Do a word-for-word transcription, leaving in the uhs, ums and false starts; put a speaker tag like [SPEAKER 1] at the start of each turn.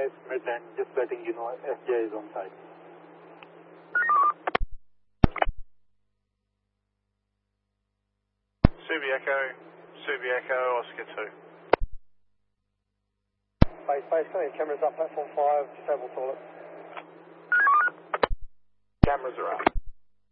[SPEAKER 1] Echo Smith and just letting you know S J is on site.
[SPEAKER 2] Subi Echo, Subi Echo, Oscar two.
[SPEAKER 3] Base, base, coming in, cameras up, platform five, disable toilet.
[SPEAKER 2] Cameras are up.